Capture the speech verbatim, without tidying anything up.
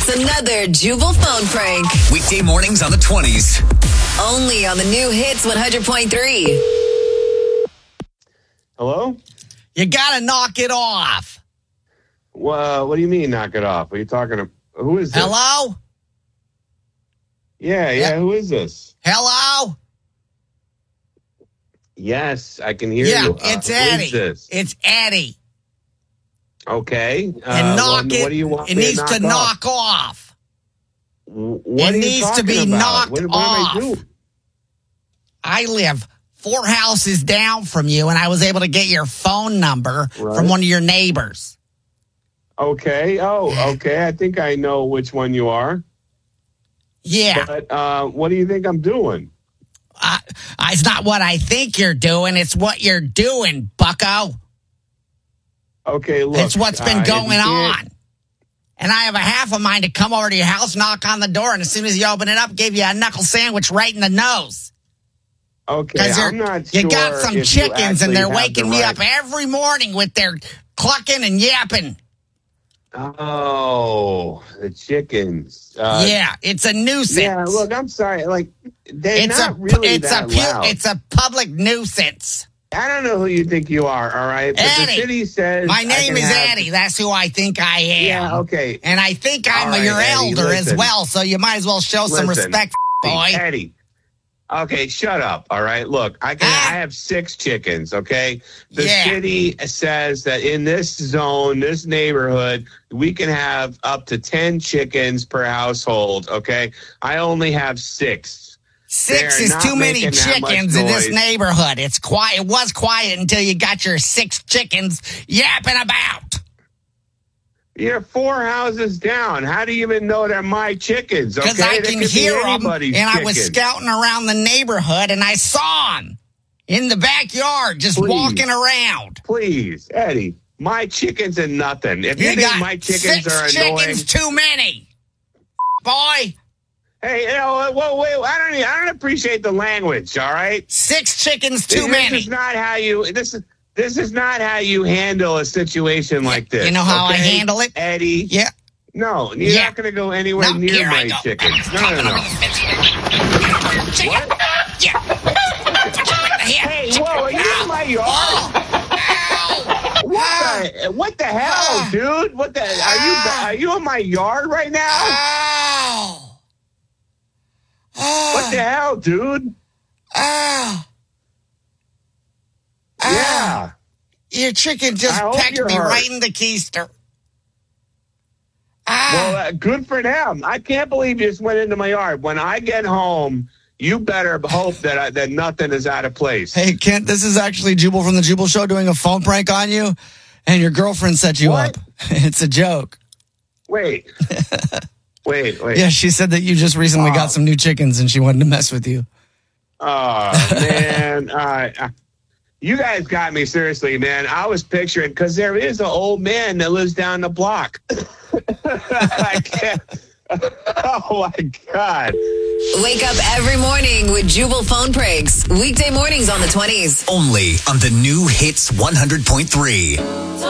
It's another Jubal phone prank. Weekday mornings on the twenties. Only on the new Hits one hundred point three. Hello? You gotta knock it off. Well, what do you mean knock it off? Are you talking to... Who is this? Hello? Yeah, yeah, Yeah. who is this? Hello? Yes, I can hear Yeah, you. Uh, it's who Eddie. is this? It's Eddie. Okay. Uh, And knock what, it. what do you want it me needs knock to off? knock off. W- What it are you needs to talking be about? knocked what, what off. am I doing? I live four houses down from you, and I was able to get your phone number Right. from one of your neighbors. Okay. Oh, okay. I think I know which one you are. Yeah. But uh, what do you think I'm doing? I, I- it's not what I think you're doing. It's what you're doing, bucko. Okay, look. It's what's been uh, if you going can't- on. And I have a half of mine to come over to your house, knock on the door, and as soon as you open it up, give you a knuckle sandwich right in the nose. Okay, Because I'm not you sure got some if you chickens, and actually they're have waking the me right- up every morning with their clucking and yapping. Oh, the chickens. Uh, yeah, it's a nuisance. Yeah, look, I'm sorry. Like, they're it's not a really it's that a pu- loud. it's a public nuisance. I don't know who you think you are, all right? But Eddie. the city says... My I name can is have- Eddie. That's who I think I am. Yeah, okay. And I think I'm All right, your Eddie, elder as listen. well, so you might as well show some Listen, respect, boy. Eddie. Okay, shut up, all right? Look, I can. Ah. I have six chickens, okay? The Yeah. city says that in this zone, this neighborhood, we can have up to ten chickens per household, okay? I only have six. Six They're is not too many making that much chickens in this noise. neighborhood. It's quiet. It was quiet until you got your six chickens yapping about. You're four houses down. How do you even know they're my chickens, okay? Because I They can could be hear them, anybody's and I was chicken. scouting around the neighborhood, and I saw them in the backyard just Please. walking around. Please, Eddie, my chickens are nothing. If you, You think got my chickens six are annoying... chickens too many, boy. Hey, you know, well, wait, I don't, I don't appreciate the language. All right, Six chickens too this many. is not how you. This is this is not how you handle a situation like this. You know how I okay? handle it? Eddie? Yeah. No, you're Yeah. not going to go anywhere No, near here I my go. chickens. No, no, no. Chicken. Yeah. Hey, whoa, are you in my yard? Ow. What the, what the hell, dude? What the? Are you are you in my yard right now? Ow. What the hell, dude? Ow. Yeah. Your chicken just I hope pecked you're me hurt. right in the keister. Ah. Well, uh, good for them. I can't believe you just went into my yard. When I get home, you better hope that I, that nothing is out of place. Hey, Kent, this is actually Jubal from the Jubal Show doing a phone prank on you, and your girlfriend set you What? up. It's a joke. Wait. wait, wait. Yeah, she said that you just recently Oh. got some new chickens, and she wanted to mess with you. Oh, man. All right. Uh, You guys got me, seriously, man. I was picturing, because there is an old man that lives down the block. I can't. Oh, my God. Wake up every morning with Jubal phone pranks. Weekday mornings on the twenties. Only on the new Hits one hundred point three.